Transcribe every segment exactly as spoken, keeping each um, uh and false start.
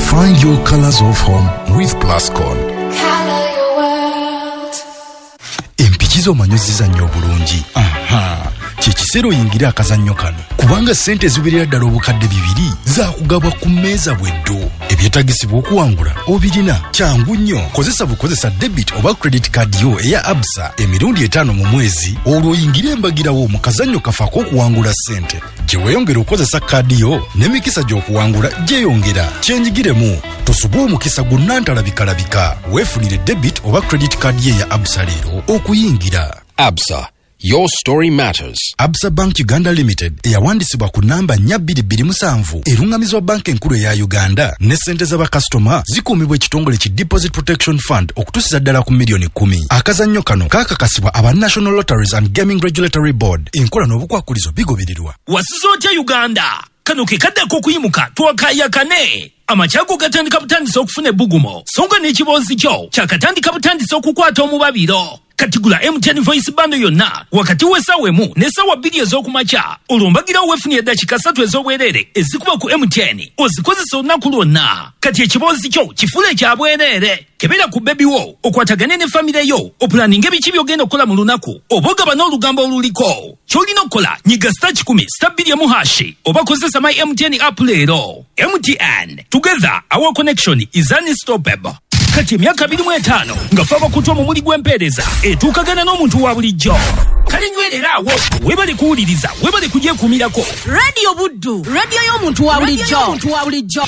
Find your colors of home with Plascon. Color your world. Empikizo manyoziza nnyo bulungi. Aha. Kikisero yingira akazannyo kano. Kubanga sente ziberera ddala obukadde bibiri za kugabwa ku mmeeza bweddo. Ebyetagisibwa okuwangula obirina. Kyangu nnyo. Kozesa bukozesa debit oba credit card yo eya Absa emirundi etaano mu mwezi. Olwo yingire embagirawo mu kazannyo kafaako okuwangula sente. Gye weeyongera okozesa kaadi yo n'emikisa gy'okuwangula gyeyongera. Kyenjigiremu. Tosubwa omukisa gunnantalabika-labika. Weefunire debit oba credit card ye ya Absa leero okuyingira. Absa. Your story matters. Absa Bank Uganda Limited eyawandisibwa ku namba nnya bbiri bbiri musanvu erungamizwa banka enkulu eya Uganda ne ssente z'abakasitoma zikuumibwa ekitongole ki Deposit Protection Fund okutuusiza ddala ku miliyoni kkumi. Akazannyo kano kaakakasibwa aba National Lotteries and Gaming Regulatory Board. Enkola n'obukwakulizo bigobererwa. Wasizootya Uganda kano ke kaddako okuyimuka twakaayakane. Amachago gatandika butandisa okufuna ebbugumo songa n'ekiboozi kyo kyakatandika butandisa okukwata omubabiro. Katigula M T N voice bando yonna wakati w'essaawa emu n'essaawa bbiri ez'okumakya olwombagira weefunira eddakiika ssatu ez'obwereere ezikuba ku M T N ozikozesa olunaku lwonna. Kati ekiboozi kyo kifuule kya bwereere. Kebera ku bebi wo okwatagane ne famire yo opulaninga ebiki by'ogenda okukola mu lunaku oba ogaba n'olugambo oluliko. Ky'olina okukola nyiga star kikumi star bbiri emu hashi oba kozesa my M T N app leero. M T N, together our connection is unstoppable. Kati emyaka abiri mu etaano nga ffe abakutwa mu muli gw'empeereza etuukagana n'omuntu wa bulijjo. Kale nywerera awo webale kuwuliriza webale kugyekuumirako. Radio Buddu, radio y'omuntu wa bulijjo.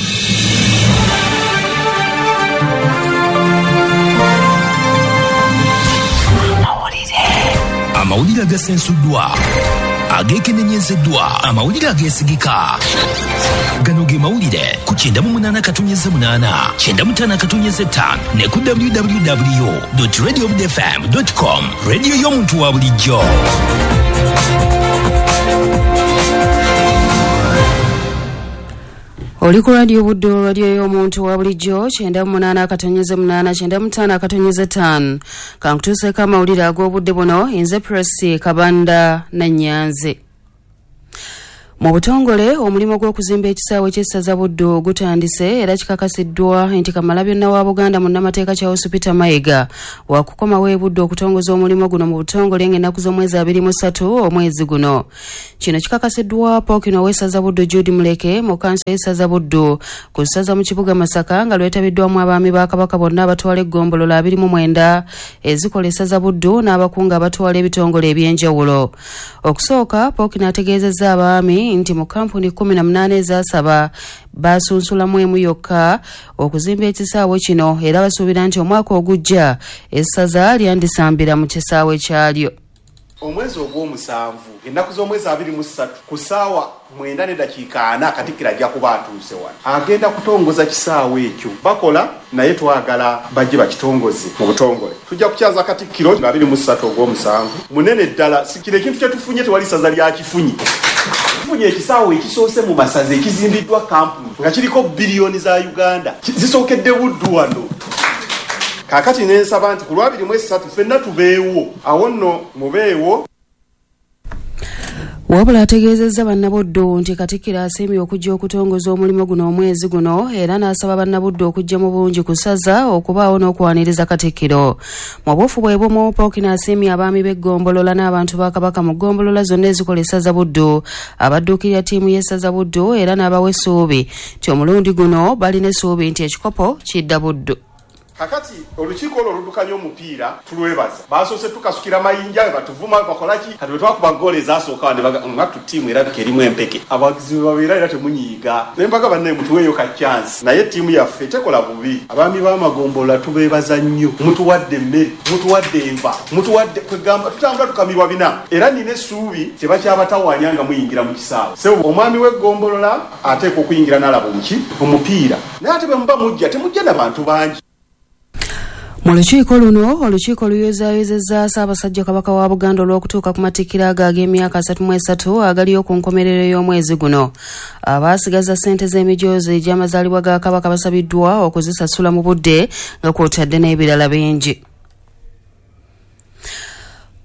Amawulire agasensuddwa, ageekenenyezeddwa, amawulire ageesigika. Gano ge mawulire ku kyenda mu munaana katonyeze munaana kyenda mu ttaano katonyeze ttaano ne ku w w w dot radio buddu f m dot com. Radio y'omuntu wa bulijjo. Oli ku Radio Buddu, radio y'omuntu wa bulijjo kyenda mu munaana akatonyeze munaana kyenda mu ttaano akatonyeze ttaano. Kankutuuseeko amawulire ag'obudde buno nze Presi Kabanda Nannyanze. Mu butongole omulimu gw'okuzimba ekisaawe ky'essaza Buddu gutandise era kikakasiddwa nti Kamalabyonna wa Buganda munnamateeka Charles Peter Mayiga wakukomawo e Buddu okutongoza omulimu guno mu butongole ng'ennaku z'omwezi abiri mu ssatu omwezi guno. Kino kikakasiddwa Ppookino w'essaza Buddu Jude Muleke mu kanso y'essaza Buddu ku ssaza mu kibuga Masaka nga lwetabiddwamu abaami ba Kabaka bonna abatwala eggombolola abiri mu mwenda ezikola essaza Buddu n'abakungu abatwala ebitongole eby'enjawulo. Okusooka Ppookino ategeezezza abaami nti mu kampuni kumi na munaana ezasaba basunsulamu emu yokka okuzimba ekisaawe kino era basuubira nti omwaka ogujja essaza lyandisambira mu kisaawe kyalyo. Omwezi ogw'omusanvu ennaku z'omwezi abiri mu ssatu ku ssaawa mwenda n'eddakiika ana Katikkiro ajja kuba atuuse wano agenda kutongoza kisaawe ekyo. Bakola naye twagala bajje bakitongoze mu butongole. Tujja kukyaza Katikkiro nga abiri mu ssatu ogw'omusanvu munene ddala sikira ekintu kye tufunye tewali ssaza lyakifunye. Tufunye ekisaawe ekisoose mu masaza ekizimbiddwa kampuni nga kiriko biliyoni za Uganda zisookedde Buddu wano. Kakati nensaba nti ku lwabiri mu essatu ffenna tubeewo awo nno mubeewo. Wabula ategeezezza bannabuddu nti Katikkiro asiimye okujja okutongoza omulimu guno omwezi guno era n'asaba bannabuddu okujja mu bungi ku ssaza okubaawo n'okwaniriza Katikkiro. Mu buufu bwe bumu Ppookino asiimye abaami b'eggombolola n'abantu ba Kabaka mu ggombolola zonna ezikola essaza Buddu abadduukirira ttiimu y'essaza Buddu era n'abawa essuubi nti omulundi guno balina essuubi nti ekikopo kidda Buddu. Kakati olukiiko olwo oluddukanya omupiira tulwebaza basoose tukasukira mayinja batuvuma bakolaki kati bwe twakuba goolo ezaasooka nga tutiimu erabika erimu empeke abagizi bwe babeera era temunyiiga naye mpaga bannaye mutuweeyo ka chansi naye ttiimu yaffe tekola bubi. Abaami b'amagombola tubeebaza nnyo mutuwadde emmere mutuwadde enva mutuwadde kwegamba tutambula tukamibwa bina era nina essuubi tebakyabatawaanya nga muyingira mu kisaawe. Se omwami w'eggombolola ateekwa okuyingira n'alaba omuki omupiira naye ate bwe muba mujja temujja n'abantu bangi. Mu lukiiko luno olukiiko luyozaayozezza Ssaabasajja Kabaka wa Buganda olw'okutuuka ku matikkiro ago ag'emyaka asatu mu esatu agaliyo ku nkomerero y'omwezi guno. Abaasigaza ssente z'emijoozi egy'amazaalibwa ga Kabaka basabiddwa okuzisasula mu budde nga kw'otadde n'ebirala bingi.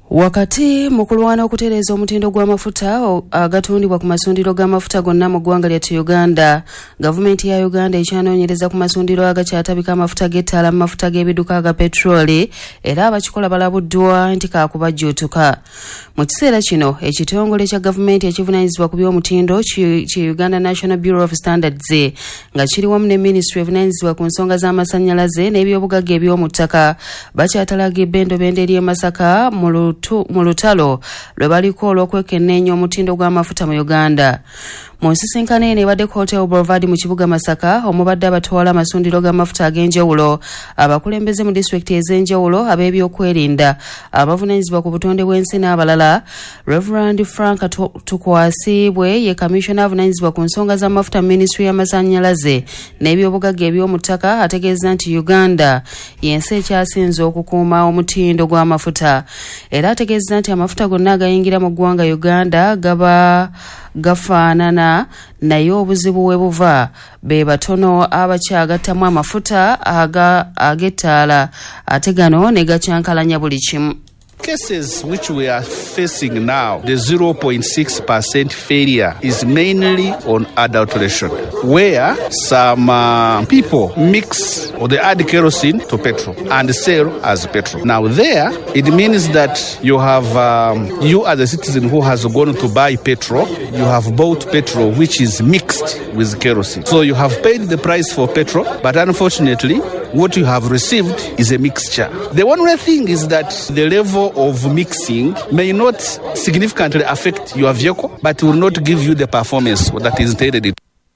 Wakati mu kulwana okutereeza omutindo gw'amafuta agatundibwa ku masundiro g'amafuta gonna mu ggwanga lyattu Uganda, gavumenti ya Uganda ekyanoonyereza ku masundiro agakyatabika amafuta g'ettaala mu mafuta g'ebiduka aga petroli era abakikola balabuddwa nti kaakubajjuutuka. Mu kiseera kino ekitongole kya gavumenti ekivunaanyizibwa ku by'omutindo ki Uganda National Bureau of Standards nga kiri wamu ne Ministry evunaanyizibwa ku nsonga z'amasannyalaze n'ebyobugagga eby'omu ttaka bakyatalaga ebbendobendo ery'e Masaka mu mu lutalo lwe baliko olw'okwekenneenya omutindo gw'amafuta mu Uganda. Mu nsisinkano eno ebadde ku Hotel Boulevard mu kibuga Masaka omubadde abatwala amasundiro g'amafuta ag'enjawulo, abakulembeze mu disitulikiti ez'enjawulo, ab'ebyokwerinda, abavunaanyizibwa ku butonde bw'ensi n'abalala. Reverend Frank Tukwasibwe ye Commissioner avunaanyizibwa ku nsonga z'amafuta mu Ministry y'amasannyalaze n'ebyobugagga eby'omu ttaka ategeeza nti Uganda y'ensi ekyasinze okukuuma omutindo gw'amafuta. Era ategeeza nti amafuta gonna agayingira mu ggwanga Uganda gaba gafaanana naye obuzibu we buva be batono abakyagattamu amafuta ag'ettaala ate gano ne gakyankalanya buli kimu. Cases which we are facing now, the zero point six percent failure is mainly on adulteration, where some uh, people mix or they add kerosene to petrol and sell as petrol. Now there, it means that you have, um, you as a citizen who has gone to buy petrol, you have bought petrol which is mixed with kerosene. So you have paid the price for petrol, but unfortunately, what you have received is a mixture. The one thing is that the level of mixing may not significantly affect your vehicle, but will not give you the performance that is intended.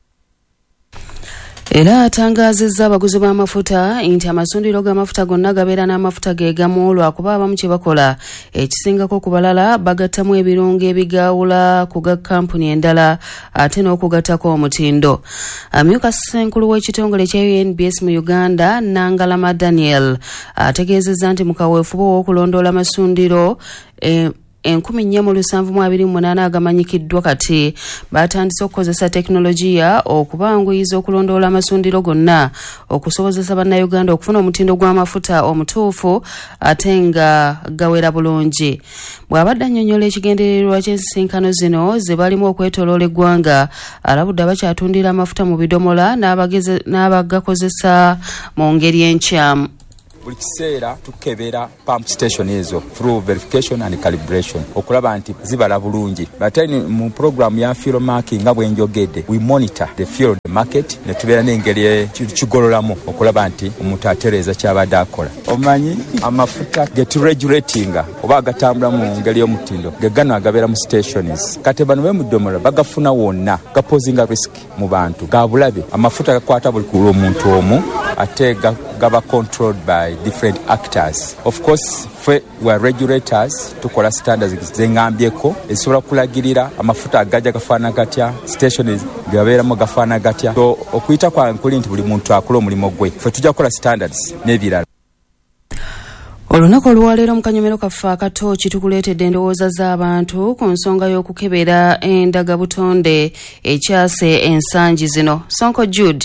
Era atangaazizza abaguzi b'amafuta nti amasundiro g'amafuta gonna gabeera n'amafuta ge gamu lwakuba abamu kye bakola ekisingako ku balala bagattamu ebirungo ebigaawula ku ga kampuni endala ate n'okugattako omutindo. Amyuka Ssenkulu w'ekitongole kya U N B S mu Uganda, Nangalama Daniel, ategeezezza nti mu kaweefube w'okulondoola amasundiro e, enkumi nnya mu lusanvu mu abiri mu munaana agamanyikiddwa kati batandise okukozesa tekinologiya okubanguyiza okulondoola amasundiro gonna okusobozesa bannayuganda okufuna omutindo gw'amafuta omutuufu ate nga gawera bulungi. Bw'abadde annyonnyola ekigendererwa ky'ensisinkano zino ze balimu okwetoloola eggwanga, alabudde abakyatundira amafuta mu bidomola n'abagakozesa mu ngeri enkyamu. Buli kiseera tukebera pump station ezo through verification and calibration okulaba nti zibala bulungi. But mu program ya fuel marking nga bwenjogedde, we monitor the fuel market ne tubeera n'engeri kigololamu okulaba nti omuntu atereeza kyabadde akola. Omanyi amafuta get regulating oba agatambula mu ngeri y'omutindo gegano agabeera mu stations kati bano be mudomola bagafuna wonna gapozinga risk mu bantu ga bulabe. Amafuta gakwata buli ku omuntu omu ate gaba controlled by different actors. Of course, we are regulators tukola standards zengambyeko esobola kulagirira amafuta agaja gafaana gatya, stations gabeeramu gafaana gatya. So okuyita kwa nkuli nti buli muntu akola omulimo gwe, ffe tujja kukola standards n'ebirala. Olunaku olwaleero mu kanyomero kaffe akato kitukuleetedde endowooza z'abantu ku nsonga y'okukebera endagabutonde ekyase ensangi zino. Sonko Jude.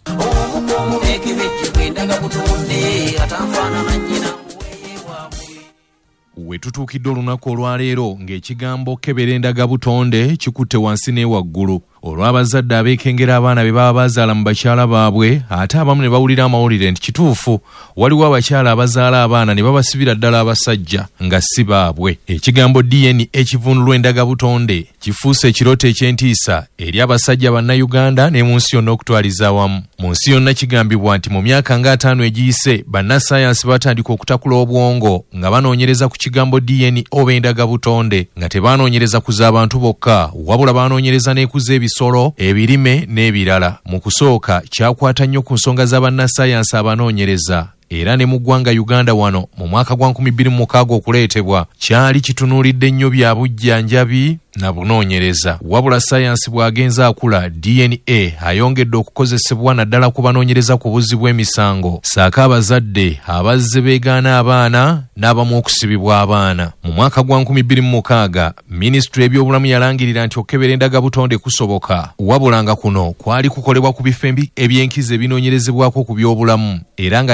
Wetutuukidde olunaku olwaleero ng'ekigambo kebera endagabutonde kikutte wansi n'ewaggulu olw'abazadde abeekengera abaana be baba bazaala mu bakyala baabwe ate abamu ne bawulira amawulire nti kituufu waliwo abakyala abazaala abaana ne babasibira ddala abasajja nga si baabwe. Ekigambo D N A ekivunulwa endagabutonde kifuuse ekirooto eky'entiisa eri abasajja bannayuganda ne mu nsi yonna okutwaliza awamu. Mu nsi yonna kigambibwa nti mu myaka nga ataano egiyise bannassaayansi batandika okutakula obwongo nga banoonyereza ku kigambo D N A oba endagabutonde nga tebaanoonyereza ku z'abantu bokka wabula baanoonyereza n'ekuza ebisolo, ebirime n'ebirala. Mu kusooka kyakwata nnyo ku nsonga z'abannassaayansi abanoonyereza era ne mu ggwanga Uganda wano mu mwaka gwa nkumi bbiri mu mukaaga okuleetebwa kyali kitunuulidde nnyo bya bujjanjabi na bunoonyereza. Wabula ssayansi bw'agenza akula, D N A ayongedde okukozesebwa naddala ku banoonyereza ku buzzi bw'emisango saako abazadde abazze beegaana abaana n'abamu okusibibwa abaana. Mu mwaka gwa nkumi bbiri mu mukaaga minisitule y'ebyobulamu yalangirira nti okukebera endagabutonde kusoboka, wabula nga kuno kwali kukolebwa ku bifo eby'enkizo ebinoonyerezebwako ku byobulamu era nga tekwali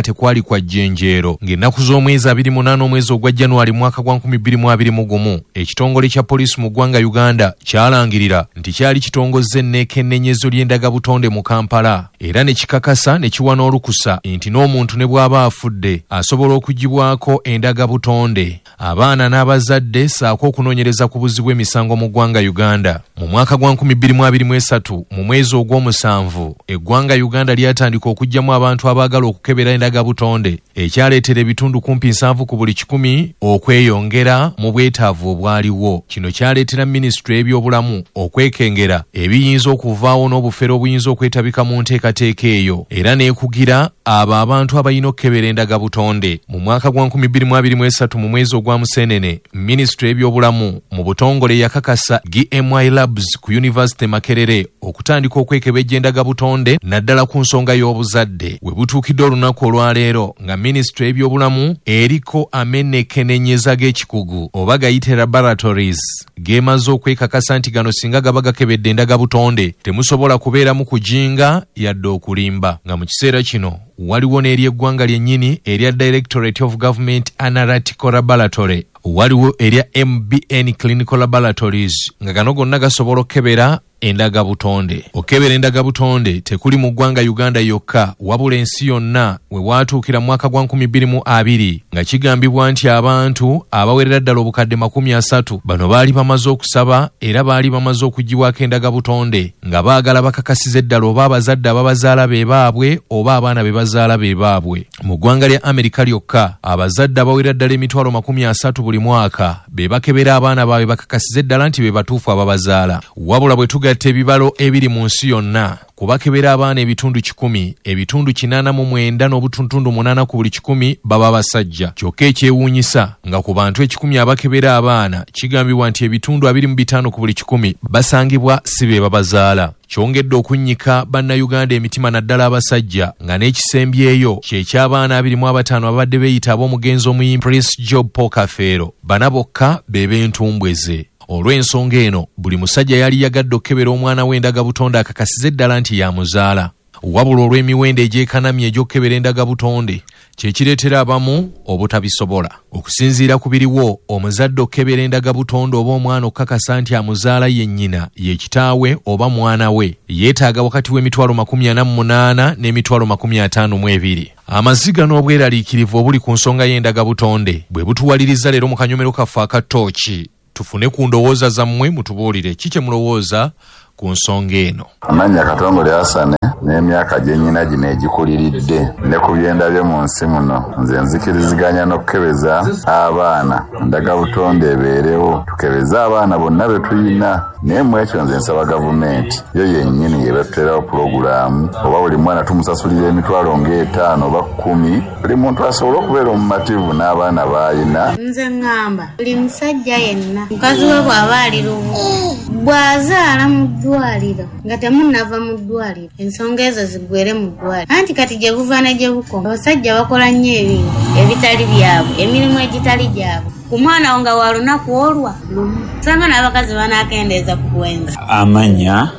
kwa Jjenjeero. Ng'ennaku z'omwezi abiri mu munaana omwezi ogwa January mwaka gwa nkumi bbiri mu abiri mu gumu, ekitongole kya poliisi mu ggwanga Uganda kyalangirira nti kyali kitongozza enneekennenyezo ly'endagabutonde mu Kampala, era ne kikakasa ne kiwa n'olukusa nti n'omuntu ne bw'aba afudde asobola okuggyibwako endagabutonde. Abaana n'abazadde saako okunoonyereza ku buzzi bw'emisango mu ggwanga Uganda. Mu mwaka gwa nkumi bbiri mu abiri mu esatu mu mwezi ogw'omusanvu, eggwanga Uganda lyatandika okuggyamu abantu abaagala okukebera endagabutonde, ekyaleetera ebitundu kumpi nsanvu ku buli kikumi okweyongera mu bwetaavu obwaliwo. Kino kyaleetera minisitule y'ebyobulamu okwekengera ebiyinza okuvaawo n'obufere obuyinza okwetabika mu nteekateeka eyo, era n'ekugira abo abantu abalina okukebera endagabutonde. Mu mwaka gwa nkumi bbiri mu abiri mu esatu mu mwezi ogwa Museenene, minisitule y'ebyobulamu mu butongole yakakasa G M I Labs ku University Makerere okutandika okwekebejja endagabutonde naddala ku nsonga y'obuzadde. We butuukidde olunaku olwaleero nga minisitule y'ebyobulamu eriko amenneekennenyeza g'ekikugu oba gayite laboratories geemaze okwekakasa nti gano singa gaba gakebedde endagabutonde temusobola kubeeramu kujinga yadde okulimba. Nga mu kiseera kino waliwo n'eri eggwanga lyennyini erya Directorate of Government Analytical Laboratory, waliwo erya M B N Clinical Laboratories, nga gano gonna gasobola okukebera endagabutonde. Okukebera endagabutonde tekuli mu ggwanga Uganda yokka, wabula ensi yonna we watuukira mwaka gwa nkumi bbiri mu abiri nga kigambibwa nti abantu abawerera ddala obukadde makumi asatu bano baali bamaze okusaba era baali bamaze okuggyibwako endagabutonde nga baagala bakakasize ddala oba abazadde ababazaala be baabwe oba abaana be bazaala be baabwe. Mu ggwanga lya Amerika lyokka, abazadde abawera ddala emitwalo makumi asatu buli mwaka be bakebera abaana baabwe bakakasize ddala nti be batuufu ababazaala. Wabula bwe tugatta ebibalo ebiri mu nsi yonna, kubakebera abaana ebitundu kikumi, ebitundu kinaana mu mwenda n'obutuntundu munaana ku buli kikumi baba basajja. Kyokka ekyewuunyisa nga ku bantu ekikumi abakebera abaana kigambibwa nti ebitundu abiri mu bitaano ku buli kikumi basangibwa si be babazaala. Kyongedde okunnyika bannayuganda emitima naddala abasajja nga n'ekisembyeyo kyeky'abaana abiri mu abataano abadde beeyita ab'omugenzi omuyimbi Prince Job Pokafeero, bana bokka be b'entumbweze. Olw'ensonga eno, buli musajja yali yagadde okukebera omwana w'endagabutonde akakasize ddala nti yamuzaala. Wabula olw'emiwendo egyekanamye egy'okukebera endagabutonde kyekireetera abamu obutabisobola. Okusinziira ku biriwo, omuzadde okukebera endagabutonde oba omwana okukakasa nti amuzaala ye nnyina, ye kitaawe oba mwana we, yeetaaga wakati w'emitwalo makumi ana mu munaana n'emitwalo makumi ataano mu ebiri. Amaziga n'obweraliikirivu obuli ku nsonga y'endagabutonde bwe butuwaliriza leero mu kanyomero kaffe aka Ttooki. Tufune ku ndowooza zammwe mutubuulire ki kye mulowooza ku nsonga eno. Amanya Katongole Hasane n'emyaka gye nnyina gino egikuliridde ne ku byenda bye mu nsi muno, nze nzikiriziganya n'okukebeza abaana endagabutonde ebeerewo, tukebeze abaana bonna be tuyina. Naye mu ekyo nze nsaba gavumenti yo yennyini yebatuterawo pulogulaamu oba buli mwana tumusasulira emitwalo ng'etaano oba kkumi, buli muntu asobole okubeera omumativu n'abaana b'ayina. Nze ŋŋamba buli musajja yenna mukazi we bw'aba ali lubu bw'azaala mu ddwaliro nga temunnava mu ddwaliro, ensonga ezo ziggwere mu ddwaliro. Anti kati gye buva ne gye bukoma, abasajja bakola nnyo ebintu ebitali byabwe, emirimu egitali gyabwe. Ku mwana wo nga wa lunaku olwa lumu, sanga n'abakazi banaakendeeza ku bwenzi. Amanya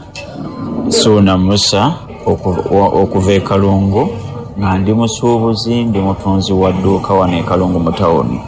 Suuna Musa okuva e Kalungu, nga ndi musuubuzi, ndi mutunzi wa dduuka wano e Kalungu mu tawuni.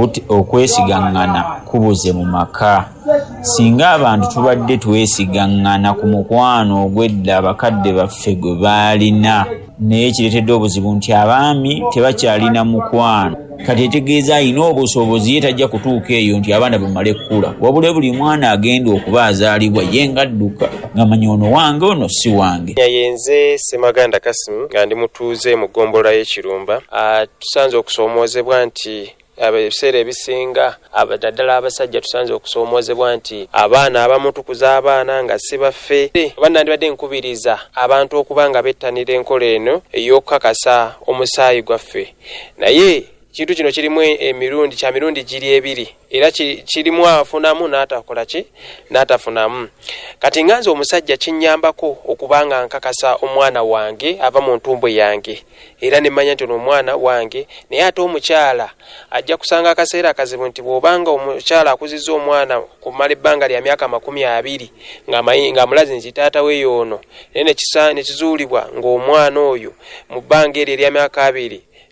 Okwesigaŋŋana kubuze mu maka. Singa abantu tubadde twesigaŋŋana ku mukwano ogw'edda abakadde baffe gwe baalina, naye kireetedde obuzibu nti abaami tebakyalina mukwano. Kati etegeeza alina obusobozi ye tajja kutuuka eyo nti abaana bamale kkula, wabula buli mwana agenda okuba azaalibwa ye ngadduka nga manya ono wange ono si wange. Yenze Semaganda Kasimu nga ndi mutuuze mu ggombolola y'Ekirumba. Tusanze okusoomoozebwa nti ebiseera ebisinga abadaddala abasajja tusanze okusoomoozebwa nti abaana abamu tukuza abaana nga si baffe. Bannandibadde nkubiriza abantu okuba nga bettanira enkola eno ey'okukakasa omusaayi gwaffe, naye kintu kino kirimu emirundi kya mirundi giri ebiri, era kirimu afunamu n'atakola ki n'atafunamu. Kati nganze omusajja kinnyambako okubanga nkakasa omwana wange ava mu ntumbwe yange, era ne mmanya nti omwana wange. Naye ate omukyala ajja kusanga akaseera akazibu nti bw'obanga omukyala akuzizza omwana kumala ebbanga lya myaka makumi abiri ng'amulazi nti taata we y'ono, naye ne kizuulibwa ng'omwana oyo mu bbanga eryo erya myaka abiri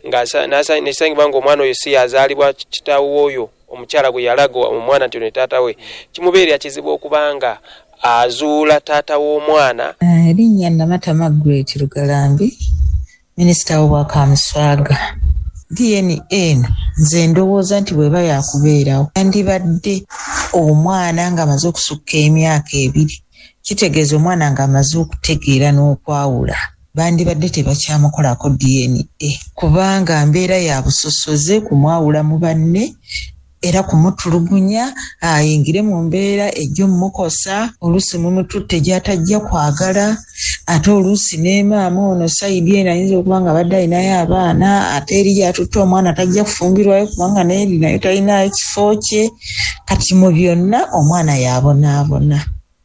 nesangibwa ng'omwana oyo si yazaalibwa kitaawe oyo omukyala gwe yalaga omwana nti ne taata we kimubeerera kizibu okubanga azuula taata w'omwana. Erinnya Namata Margaret Lugalambi, minisita w'Obwakamuswaga. D N A nze ndowooza nti bw'eba yakubeerawo yandibadde omwana ng'amaze okusukka emyaka ebiri, kitegeeza omwana ng'amaze okutegeera n'okwawula, bandibadde tebakyamukolako D N A kubanga mbeera ya busosoze kumwawula mu banne era kumutulugunya ayingire mu mbeera ejjo mukosa oluusi mumututte gy'atajja kwagala, ate oluusi ne maama ono sayidi eno ayinza okuba nga badde alinayo abaana, ate eri gy'atutte omwana tajja kufumbirwayo kubanga neeri nayo talinayo kifo kye. Kati mu byonna omwana yabonaabona.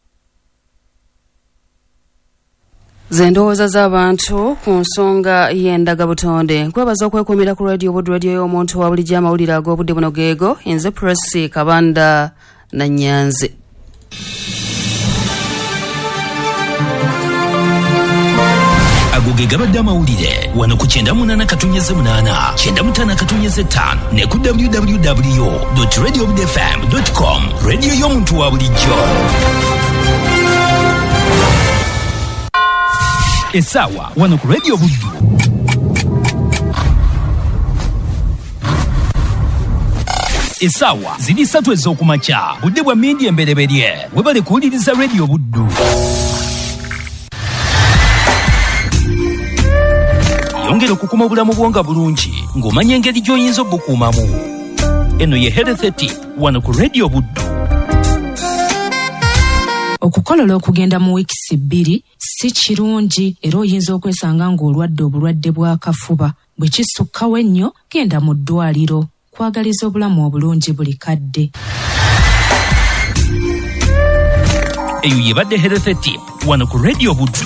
Zendowooza z'abantu ku nsonga y'endaga butonde. Nkwebaza okwekuumira ku radio Buddu, radio y'omuntu wa bulijjo amawulire ag'obudde buno geego. Nze Presi Kabanda Nanyanze. Ago ge gabadde amawulire wano ku kyenda munaana katonnyeze munaana kyenda mutaano katonnyeze ttaano ne ku w w w dot radio buddu f m dot com, radio y'omuntu wa bulijjo. Esawa wano ku radio Buddu. Esawa ziri ssatu ez'okumakya, budde bwa media embereberye, webale kuwuliriza radio Buddu. Yongera okukuma obulamu bwonga bulungi ng'omanya engeri gy'oyinza obukuumamu. Eno ye Health Tip wano ku radio Buddu. Okukolola okugenda mu wiikisi bbiri si kirungi era oyinza okwesanga ng'olwadde obulwadde bw'akafuba. Bwe kisukkawo ennyo genda mu ddwaliro. Kwagaliza obulamu obulungi buli kadde. Eyo yebadde Health Tip wano ku radio Buddu.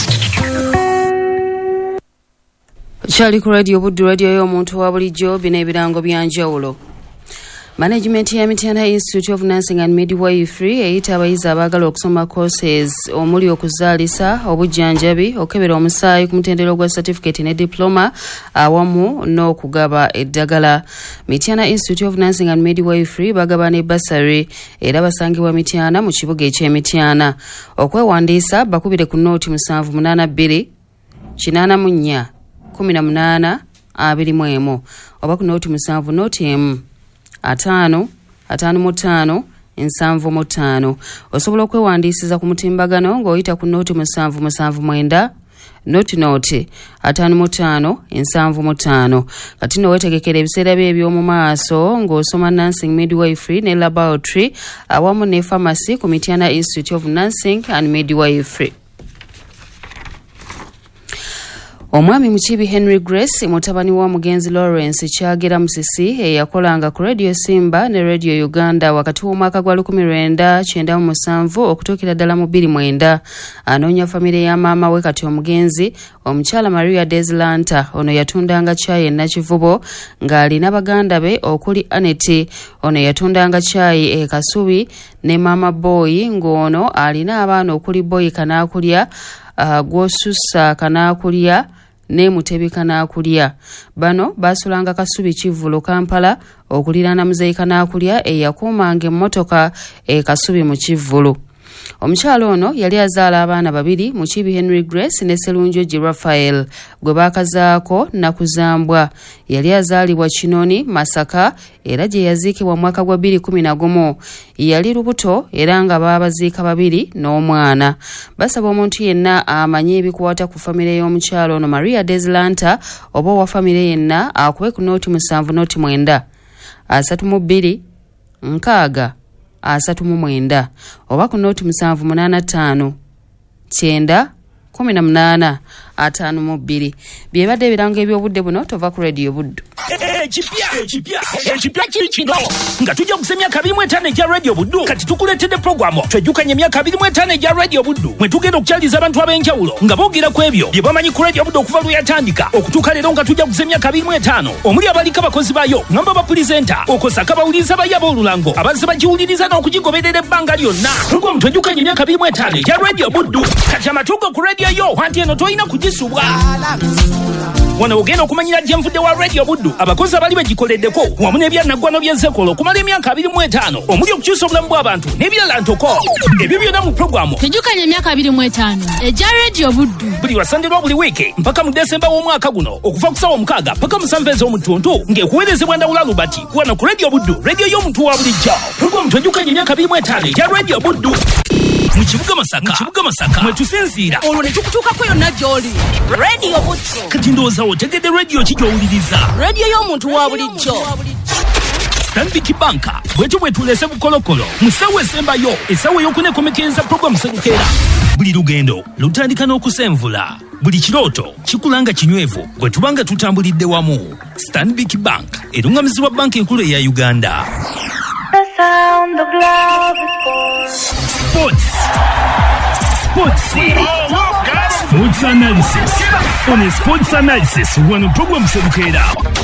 Kyali ku radio Buddu, radio y'omuntu wa bulijjo. Bino ebirango byanjawulo. Management ya Mityana Institute of Nursing and Midwifery eyita abayizi abaagala okusoma courses omuli okuzaalisa, obujjanjabi, okebera omusaayi ku mutendera gwa certificate ne diploma awamu n'okugaba eddagala. Mityana Institute of Nursing and Midwifery bagaba ne basari era basangibwa Mityana mu kibuga eky'Emityana. Okwewandiisa bakubire ku nooti musanvu munaana bbiri kinaana mu nnya kumi na munaana abiri mu emu oba ku nooti musanvu nooti emu ataano ataano mu ttaano ensanvu mu ttaano. Osobola okwewandiisiza ku mutimbagano ng'oyita ku nooti musanvu musanvu mwenda nooti nooti ataano mu ttaano ensanvu mu ttaano. Kati nno weetegekera ebiseera bye eby'omu maaso ng'osoma nursing midwifery ne laboratory awamu ne pharmacy ku Mityana Institute of Nursing and Midwifery. Omwami Mukibi Henry Grace mutabani wa mugenzi Lawrence Kyagera Musisi eyakolanga ku Radio Simba ne Radio Uganda wakati w'omwaka gwa lukumi lwenda kyenda mu musanvu okutuukira ddala mu bbiri mwenda. Anoonya famire ya maama we kati omugenzi omukyala Maria Deslanta ono yatundanga caayi e Nakivubo ng'alina baganda be okuli Aneti ono yatundanga caayi e Kasubi ne Mama Boy ng'ono alina abaana okuli Boy Kanaakulya, uh, Gwosusa Kanaakulya ne Mutebi Kanaakulya. Bano basulanga Kasubi Kivulo Kampala okuliraana Muzeeyi Kanaakulya eyakuumanga emmotoka e Kasubi mu Kivulo. Omukyalo ono yali azaala abaana babiri, Mukibi Henry Grace ne Serunjo G. Raphael gwe baakazaako Nakuzambwa. Yali azaalibwa Kinoni Masaka era gye yaziikibwa mu mwaka gwa bbiri kumi na gumu. Yali lubuto era nga baabaziika babiri n'omwana. Basaba omuntu yenna amanye ebikukwata ku famire y'omukyalo ono Maria Deslanta oba owa famire yenna akube ku nooti musanvu nooti mwenda asatu mu bbiri nkaaga asatu mu mwenda oba ku nooti musanvu munaana ttaano kyenda kumi na munaana ataano mu bbiri. Byebadde ebirango eby'obudde buno tova ku radio Buddu. Ekipya ekipya ekipya kiri kino nga tujja kusa emyaka abiri mu etaano egya radio Buddu. Kati tukuleetedde puroguramu twejjukanya emyaka abiri mu etaano egya radio Buddu mwe tugenda okukyaliza abantu ab'enjawulo nga boogera ku ebyo bye bamanyi ku radio Buddu okuva lwe yatandika okutuuka leero nga tujja kusa emyaka abiri mu etaano omuli abaliko abakozi baayo ngamba bapulizenta okosaka bawuliriza bayi ab'olulango abazze bagiwuliriza n'okugigoberera ebbanga lyonna. Puroguramu twejjukanya emyaka abiri mu etaano egya radio Buddu. Kati amatuugo ku radio yo wanti eno toyina kugisubwa. wano ogenda okumanyira gyenvudde wa radio buddu abakozi abali bagikoleddeko wamu n'ebyanaggwano bya zekolo okumala emyaka abiri mu etaano omuli okukyusa obulamu bw'abantu n'ebirala ntoko ebyo byonna mu pulogulaamu tejjukanya emyaka abiri mu etaano ejja radio buddu buli lwasandirwa buli wiiki mpaka mu desemba w'omwaka guno okuva ku ssaawa mukaaga paka musanvu ez'omutuntu ng'ekuweerezebwa ndawula lubati wano ku radio buddu radio y'omuntu wa bulijjo pulogulaamu tejjukanya emyaka abiri mu etaano ejja radio buddu mu kibuga masaka kibuga masaka mwe tusinziira olwo ne tukutuukako yonna gy'oli radio buddu kati ndowooza otegedde radio ki gy'owuliriza radio y'omuntu wa bulijjo Stanbic Banka bwetyo bwetulese bukolokolo mu ssaawa esembayo essaawa ey'okunekomekereza pulogulaamu serukeera buli lugendo lutandika n'okusenvula buli kirooto kikulanga kinywevu bwe tubanga tutambulidde wamu. Stanbic Bank erungamizibwa banka enkulu eya Uganda. Sports. Sports. Sports analysis. On a sports analysis, wano program serukeera.